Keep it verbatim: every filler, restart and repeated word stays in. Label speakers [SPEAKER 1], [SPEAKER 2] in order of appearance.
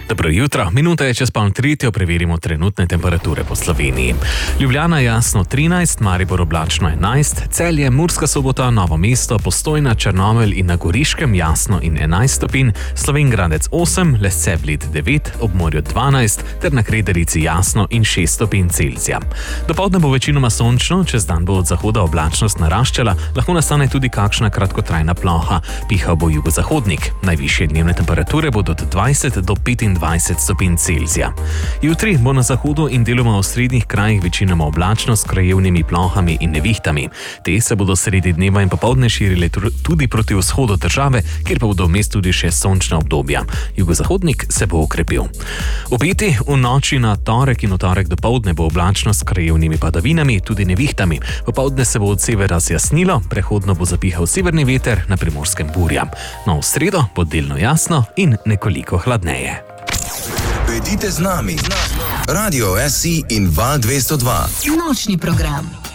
[SPEAKER 1] Dobro jutro, minuta je čez pol tretjo, preverimo trenutne temperature po Sloveniji. Ljubljana jasno trinajst, Maribor oblačno enajst, Celje, Murska Sobota, Novo mesto, Postojna, Črnomelj in na Goriškem jasno in enajst stopinj, Slovenj Gradec osem, Lesce Bled devet, ob morju dvanajst ter na Kredarici jasno in šest stopinj Celzija. Dopoldne bo večinoma sončno, čez dan bo od zahoda oblačnost naraščala, lahko nastane tudi kakšna kratkotrajna ploha. Pihal bo jugozahodnik, najvišje dnevne temperature bodo od dvajset do petindvajset stopinj Celzija. Jutri bo na zahodu in deloma v srednjih krajih večinoma oblačno s krajevnimi plohami in nevihtami. Te se bodo sredi dneva in popoldne širile tudi proti vzhodu države, kjer pa bodo vmes tudi še sončna obdobja. Jugozahodnik se bo okrepil. V peti, v noči na torek in v torek dopoldne bo oblačno s krajevnimi padavinami, tudi nevihtami. Popoldne se bo od severa zjasnilo, prehodno bo zapihal severni veter, na Primorskem burja. No, v sredo bo delno jasno in nekoliko hladneje.
[SPEAKER 2] Pojdite z nami. Radio S I in Val dvesto dva.
[SPEAKER 3] Nočni program.